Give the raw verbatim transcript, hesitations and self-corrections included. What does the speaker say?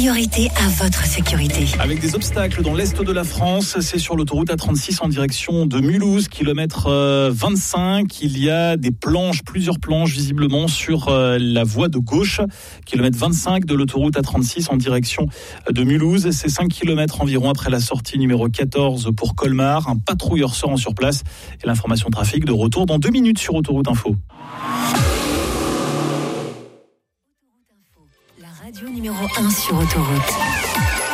priorité à votre sécurité. Avec des obstacles dans l'est de la France, c'est sur l'autoroute A trente-six en direction de Mulhouse, kilomètre vingt-cinq. Il y a des planches, plusieurs planches visiblement sur la voie de gauche, kilomètre vingt-cinq de l'autoroute A trente-six en direction de Mulhouse. C'est cinq kilomètres environ après la sortie numéro quatorze pour Colmar. Un patrouilleur se rend sur place et l'information trafic de retour dans deux minutes sur Autoroute Info. La radio numéro un sur Autoroute.